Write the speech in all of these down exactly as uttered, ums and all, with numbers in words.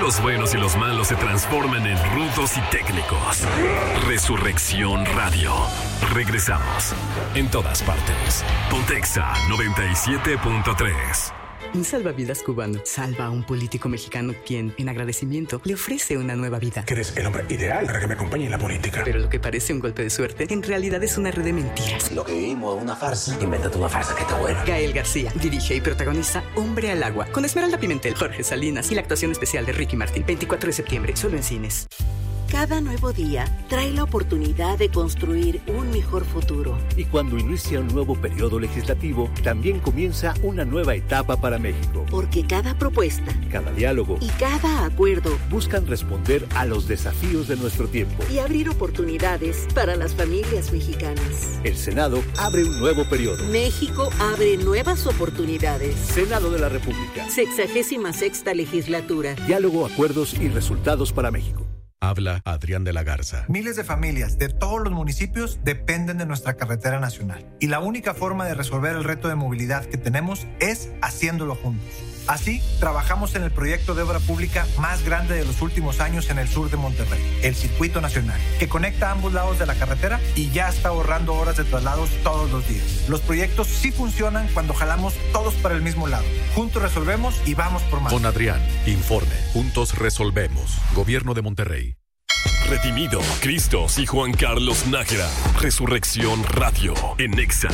Los buenos y los malos se transforman en rudos y técnicos. Resurrección Radio. Regresamos. En todas partes. Pontexa noventa y siete punto tres. Un salvavidas cubano salva a un político mexicano quien, en agradecimiento, le ofrece una nueva vida. Que eres el hombre ideal para que me acompañe en la política. Pero lo que parece un golpe de suerte, en realidad es una red de mentiras. Lo que vivimos es una farsa. Invéntate una farsa que esté buena. Gael García dirige y protagoniza Hombre al Agua, con Esmeralda Pimentel, Jorge Salinas y la actuación especial de Ricky Martin. veinticuatro de septiembre, solo en cines. Cada nuevo día trae la oportunidad de construir un mejor futuro. Y cuando inicia un nuevo periodo legislativo, también comienza una nueva etapa para México. Porque cada propuesta, cada diálogo y cada acuerdo buscan responder a los desafíos de nuestro tiempo y abrir oportunidades para las familias mexicanas. El Senado abre un nuevo periodo. México abre nuevas oportunidades. Senado de la República. Sexagésima sexta legislatura. Diálogo, acuerdos y resultados para México. Habla Adrián de la Garza. Miles de familias de todos los municipios dependen de nuestra carretera nacional. Y la única forma de resolver el reto de movilidad que tenemos es haciéndolo juntos. Así, trabajamos en el proyecto de obra pública más grande de los últimos años en el sur de Monterrey, el Circuito Nacional, que conecta ambos lados de la carretera y ya está ahorrando horas de traslados todos los días. Los proyectos sí funcionan cuando jalamos todos para el mismo lado. Juntos resolvemos y vamos por más. Con Adrián, informe. Juntos resolvemos. Gobierno de Monterrey. Redimido, Cristos y Juan Carlos Nájera. Resurrección Radio en Exa.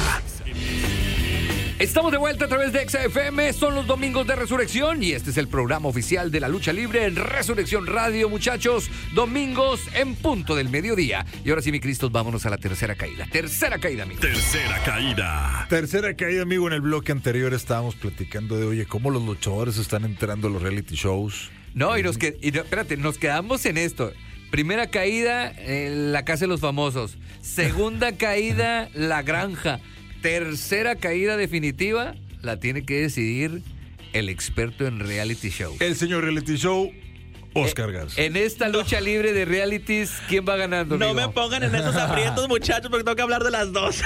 Estamos de vuelta a través de Exa F M, son los domingos de Resurrección y este es el programa oficial de la lucha libre en Resurrección Radio, muchachos, domingos en punto del mediodía. Y ahora sí, mi Cristos, vámonos a la tercera caída. Tercera caída, amigo. Tercera caída. Tercera caída, amigo. En el bloque anterior estábamos platicando de, oye, cómo los luchadores están entrando a los reality shows. No, y nos, que, y no, espérate, nos quedamos en esto. Primera caída, eh, la Casa de los Famosos. Segunda caída, la Granja. Tercera caída definitiva la tiene que decidir el experto en reality show. El señor reality show, Oscar eh, Garza. En esta lucha libre de realities, ¿quién va ganando, No amigo? me pongan en esos aprietos, muchachos, porque tengo que hablar de las dos.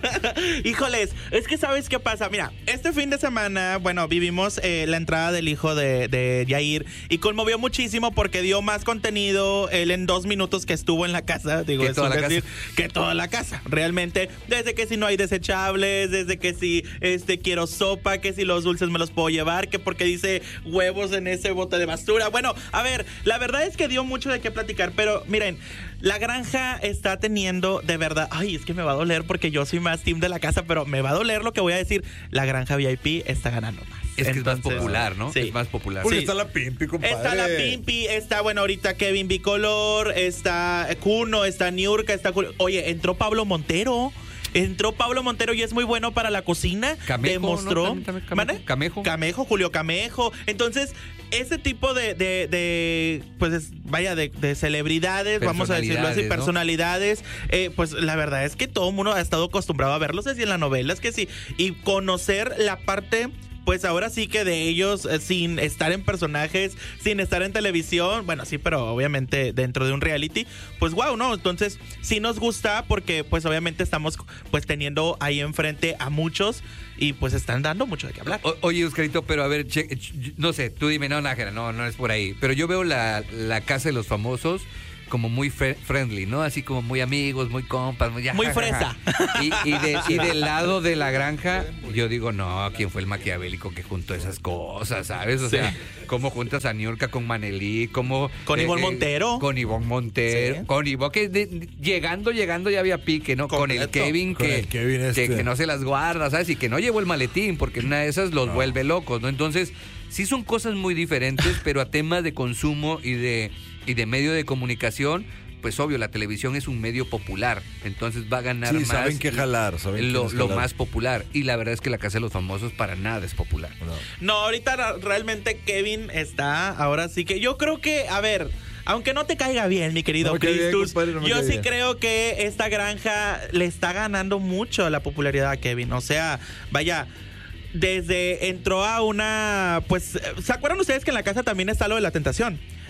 Híjoles, es que ¿sabes qué pasa? Mira, este fin de semana, bueno, vivimos eh, la entrada del hijo de, de Yair y conmovió muchísimo porque dio más contenido él en dos minutos que estuvo en la casa. Digo, que es toda la decir, casa. Que toda la casa, realmente. Desde que si no hay desechables, desde que si este, quiero sopa, que si los dulces me los puedo llevar, que porque dice huevos en ese bote de basura. Bueno, a ver, la verdad es que dio mucho de qué platicar, pero miren, la Granja está teniendo de verdad, ay, es que me va a doler porque yo soy más team de la casa, pero me va a doler lo que voy a decir, la Granja V I P está ganando más. Es que Entonces, es más popular, ¿no? Sí. Es más popular. Porque Sí. está la Pimpi, compadre. Está la Pimpi, está, bueno, ahorita Kevin Bicolor, está Kuno, está Niurka, está... Oye, entró Pablo Montero. Entró Pablo Montero y es muy bueno para la cocina. Camejo, Demostró. ¿no? También, también, Camejo. Camejo. Camejo, Julio Camejo. Entonces, ese tipo de, de, de pues, es, vaya, de, de celebridades, vamos a decirlo así, ¿no? personalidades, eh, pues la verdad es que todo el mundo ha estado acostumbrado a verlos así en las novelas, que sí. Y conocer la parte... Pues ahora sí que de ellos, eh, sin estar en personajes, sin estar en televisión, bueno, sí, pero obviamente dentro de un reality, pues wow, ¿no? Entonces, sí nos gusta porque pues obviamente estamos pues teniendo ahí enfrente a muchos y pues están dando mucho de qué hablar. O, oye, Oscarito, pero a ver, che, ch, no sé, tú dime, no, Nájera, no, no es por ahí, pero yo veo la, la Casa de los Famosos como muy fe- friendly, ¿no? Así como muy amigos, muy compas, muy... Muy fresa. Y, y, de, y del lado de la Granja, yo digo, no, ¿quién fue el maquiavélico que juntó esas cosas, sabes? O Sí. sea, cómo juntas a Niurka con Manelí, cómo... Con eh, Ivonne eh, Montero. Con Ivonne Montero. Sí. Con Ivonne, que de, llegando, llegando ya había pique, ¿no? Con el Correcto. Kevin, Con que, el Kevin que, este. que no se las guarda, ¿sabes? Y que no llevó el maletín, porque una de esas los No. vuelve locos, ¿no? Entonces, sí son cosas muy diferentes, pero a temas de consumo y de, y de medio de comunicación... Pues obvio, la televisión es un medio popular, entonces va a ganar Sí, más saben qué jalar, saben lo, quiénes lo jalar. más popular. Y la verdad es que la Casa de los Famosos para nada es popular. No. No, ahorita ra- realmente Kevin está, ahora sí que yo creo que, a ver, aunque no te caiga bien, mi querido No me cae bien, Cristus, compadre, no me yo cae sí bien. creo que esta Granja le está ganando mucho la popularidad a Kevin. O sea, vaya, desde entró a una, pues, ¿se acuerdan ustedes que en la casa también está lo de la tentación?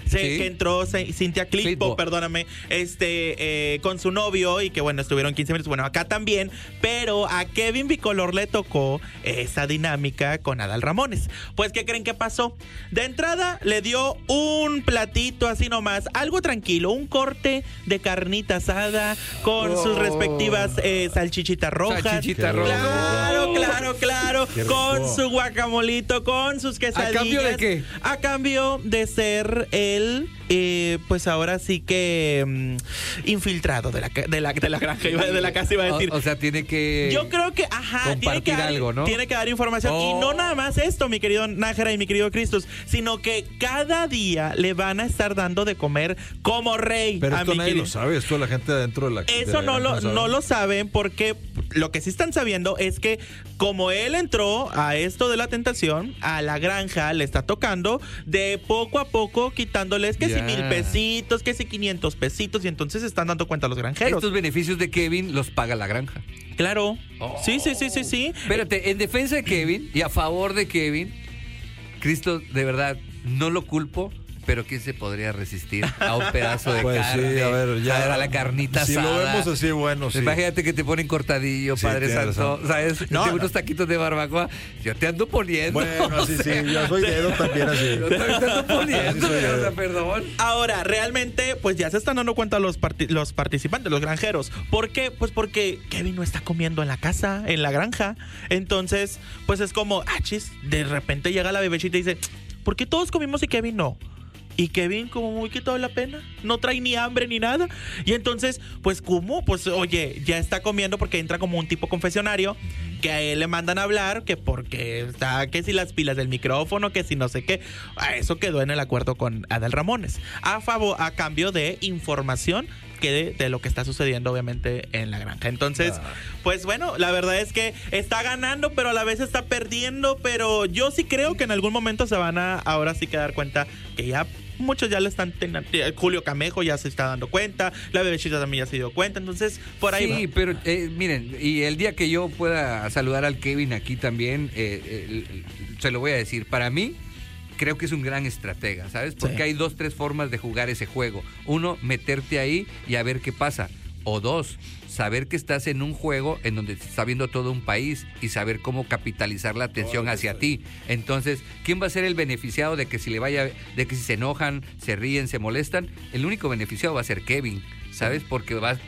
sí, Sí. que entró C- Cintia Clitbo, Clitbo. perdóname, este, eh, con su novio y que bueno, estuvieron quince minutos. Bueno, acá también, pero a Kevin Bicolor le tocó esa dinámica con Adal Ramones. Pues, ¿qué creen que pasó? De entrada, le dio un platito así nomás, algo tranquilo, un corte de carnita asada con Oh. sus respectivas eh, salchichitas rojas. Salchichita roja. Claro, claro, claro. Qué rico. Con su guacamolito, con sus quesadillas. ¿A cambio de qué? A cambio de ser el, eh, pues ahora sí que mm, infiltrado de la, ca- de la, de la granja, iba- de la casa iba a decir. O, o sea, tiene que. Yo creo que, ajá, tiene que, compartir dar, algo, ¿no? tiene que dar información. Oh. Y no nada más esto, mi querido Nájera y mi querido Cristus, sino que cada día le van a estar dando de comer como rey. Pero a esto mi nadie querido- lo sabe, esto la gente adentro de la de Eso la no lo, granja no sabe. lo saben porque lo que sí están sabiendo es que como él entró a esto de la tentación, a la granja le está tocando de poco a poco quitándoles que si Ya. mil pesitos, que si quinientos pesitos y entonces se están dando cuenta los granjeros. Estos beneficios de Kevin los paga la granja. Claro. Oh. Sí, sí, sí, sí, sí. Espérate, en defensa de Kevin y a favor de Kevin, Cristo, de verdad, no lo culpo, pero ¿quién se podría resistir a un pedazo de Pues carne? sí, a ver, ya. A la carnita Si asada. lo vemos así, bueno, sí. Imagínate que te ponen cortadillo, Sí, Padre tienes Santo, razón. ¿sabes? No, De no. unos taquitos de barbacoa. Yo te ando poniendo. Bueno, así sí, yo soy dedo también así. Yo también te ando poniendo, Sí, sí, o sea, sí. perdón. Ahora, realmente, pues ya se están dando cuenta los, parti- los participantes, los granjeros. ¿Por qué? Pues porque Kevin no está comiendo en la casa, en la granja. Entonces, pues es como, ah, chis, de repente llega la bebecita y dice, ¿por qué todos comimos y Kevin no? Y Kevin como muy quitado de la pena, no trae ni hambre ni nada. Y entonces, pues ¿cómo? Pues oye, ya está comiendo porque entra como un tipo confesionario que a él le mandan a hablar, que porque está, que si las pilas del micrófono, que si no sé qué. A eso quedó en el acuerdo con Adal Ramones. A favor, a cambio de información que de, de lo que está sucediendo obviamente en la granja. Entonces, Ah. pues bueno, la verdad es que está ganando, pero a la vez está perdiendo, pero yo sí creo que en algún momento se van a ahora sí que dar cuenta que ya muchos ya le están teniendo. Julio Camejo ya se está dando cuenta, la bebecita también ya se dio cuenta, entonces por ahí Sí, va. pero eh, miren, y el día que yo pueda saludar al Kevin aquí también, eh, eh, se lo voy a decir, para mí creo que es un gran estratega, ¿sabes? Porque Sí. hay dos, tres formas de jugar ese juego. Uno, meterte ahí y a ver qué pasa. O dos, saber que estás en un juego en donde se está viendo todo un país y saber cómo capitalizar la atención hacia ti. Entonces, ¿quién va a ser el beneficiado de que si le vaya, de que si se enojan, se ríen, se molestan? El único beneficiado va a ser Kevin, ¿sabes? Porque va...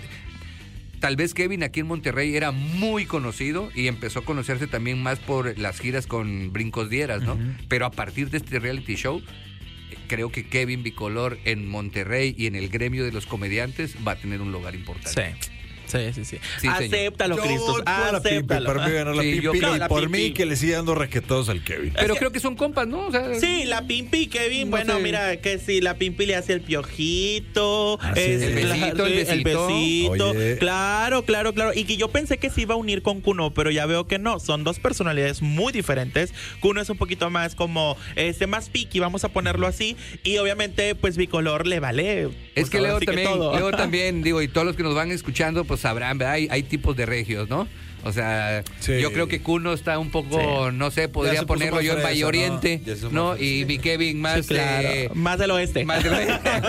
Tal vez Kevin aquí en Monterrey era muy conocido y empezó a conocerse también más por las giras con Brincos Dieras, ¿no? Uh-huh. Pero a partir de este reality show, creo que Kevin Bicolor en Monterrey y en el gremio de los comediantes va a tener un lugar importante. Sí. Sí, sí, sí. Sí, acéptalo, Yo Cristos. voy por la Pimpi, Acéptalo. para mí ganar la Sí, yo Pimpi creo y la por Pimpi. mí que le siga dando raquetados al Kevin. Pero que- creo que son compas, ¿no? O sea, Sí, la Pimpi y Kevin, No bueno, sé. mira, que si la Pimpi le hace el piojito, Ah, sí. es- El besito, el el besito. besito. Oye. Claro, claro, claro. Y que yo pensé que se iba a unir con Kuno, pero ya veo que no. Son dos personalidades muy diferentes. Kuno es un poquito más como, este, más piqui, vamos a ponerlo así. Y obviamente, pues Bicolor le vale. Es pues, que ahora Leo sí también, todo. Leo también, digo, y todos los que nos van escuchando, pues sabrán, ¿verdad? Hay, hay tipos de regios, ¿no? O sea, Sí. yo creo que Kuno está un poco, Sí. no sé, podría Ya se puso ponerlo más yo en fresa, Valle ¿no? Oriente, Ya se puso ¿no? más Y mi Kevin más... Sí, claro. eh, Más del oeste. más de- no,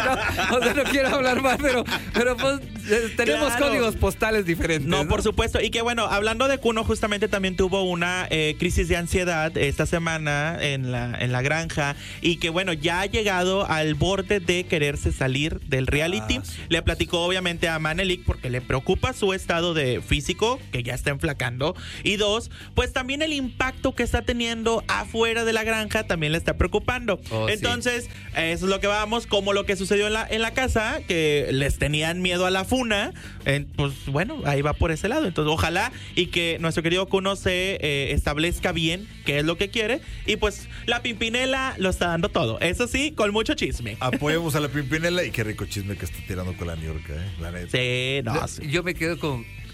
o sea, no quiero hablar más, pero, pero pues eh, tenemos Claro. códigos postales diferentes. No, por supuesto. Y que bueno, hablando de Kuno, justamente también tuvo una eh, crisis de ansiedad esta semana en la, en la granja. Y que bueno, ya ha llegado al borde de quererse salir del reality. Ah, sí. Le platicó obviamente a Manelik porque le preocupa su estado de físico, que ya está enflacando. Y dos, pues también el impacto que está teniendo afuera de la granja también le está preocupando. Oh, sí. Entonces, eso es lo que vamos, como lo que sucedió en la, en la casa, que les tenían miedo a la funa. Eh, pues bueno, ahí va por ese lado. Entonces, ojalá y que nuestro querido Kuno se eh, establezca bien qué es lo que quiere. Y pues la Pimpinela lo está dando todo. Eso sí, con mucho chisme. Apoyemos a la Pimpinela y qué rico chisme que está tirando con la New York, ¿eh? La neta. Sí, no, sí. Yo me quedo con,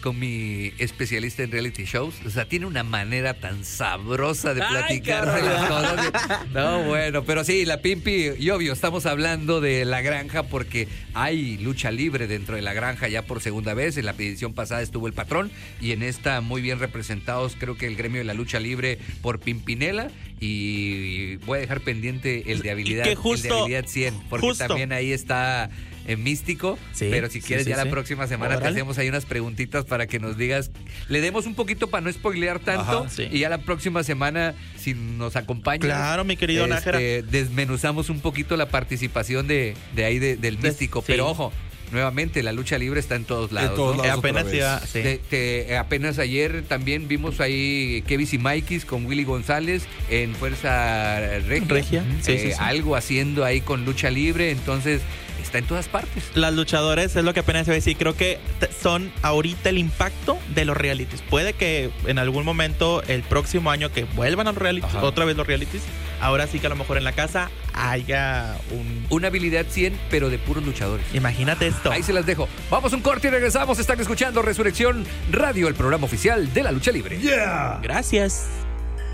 con mi especialista en reality shows. O sea, tiene una manera tan sabrosa de platicar de las cosas. No, bueno, pero sí, la Pimpi, y obvio, estamos hablando de La Granja porque hay lucha libre dentro de La Granja ya por segunda vez. En la edición pasada estuvo el Patrón y en esta muy bien representados, creo que el gremio de la lucha libre por Pimpinela. Y voy a dejar pendiente el de habilidad, justo, el de habilidad cien, porque justo. también ahí está en Místico, sí, pero si quieres sí, ya sí, la sí. próxima semana Órale. te hacemos ahí unas preguntitas para que nos digas, le demos un poquito para no spoilear tanto. Ajá, sí. Y ya la próxima semana, si nos acompañas, claro, mi querido este, Nájera, desmenuzamos un poquito la participación de, de ahí de, del Místico, sí. pero ojo, nuevamente la lucha libre está en todos lados, en todos ¿no? lados apenas iba, sí. Te- te- apenas ayer también vimos ahí Kevin y Mikey's con Willy González en Fuerza Regia, Regia, sí, eh, sí, sí. algo haciendo ahí con lucha libre, entonces está en todas partes. Las luchadores es lo que apenas se ve decir. Creo que t- son ahorita el impacto de los realities. Puede que en algún momento, el próximo año, que vuelvan a los realities, Ajá. otra vez los realities. Ahora sí que a lo mejor en la casa haya un... Una habilidad cien, pero de puros luchadores. Imagínate esto. Ahí se las dejo. Vamos a un corte y regresamos. Están escuchando Resurrección Radio, el programa oficial de la lucha libre. Gracias.